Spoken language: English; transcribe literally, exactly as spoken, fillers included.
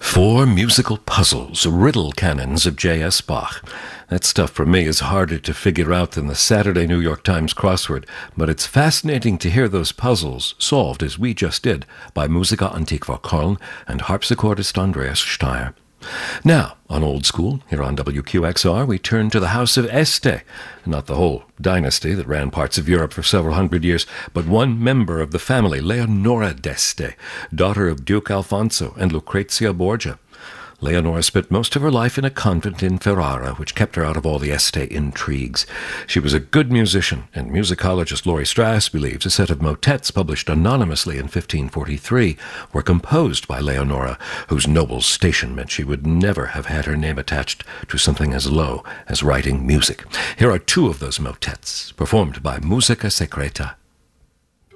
Four musical puzzles, riddle canons of J S. Bach. That stuff for me is harder to figure out than the Saturday New York Times crossword, but it's fascinating to hear those puzzles solved, as we just did, by Musica Antiqua Köln and harpsichordist Andreas Steyr. Now, on Old School, here on W Q X R, we turn to the House of Este, not the whole dynasty that ran parts of Europe for several hundred years, but one member of the family, Leonora d'Este, daughter of Duke Alfonso and Lucrezia Borgia. Leonora spent most of her life in a convent in Ferrara, which kept her out of all the Este intrigues. She was a good musician, and musicologist Laurie Strauss believes a set of motets published anonymously in fifteen forty-three were composed by Leonora, whose noble station meant she would never have had her name attached to something as low as writing music. Here are two of those motets, performed by Musica Secreta